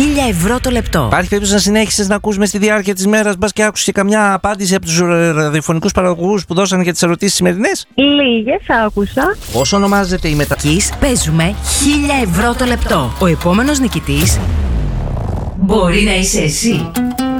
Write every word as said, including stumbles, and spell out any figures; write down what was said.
χίλια ευρώ το λεπτό. Υπάρχει περίπτωση να συνέχισες να ακούς μες στη διάρκεια της μέρας, μπας και άκουσες και καμιά απάντηση από τους ραδιοφωνικούς παραγωγούς που δώσανε για τις ερωτήσεις σημερινές? Λίγες άκουσα. Πώς ονομάζεται η μετα... Kiss παίζουμε χίλια ευρώ το λεπτό. Ο επόμενος νικητής μπορεί να είσαι εσύ.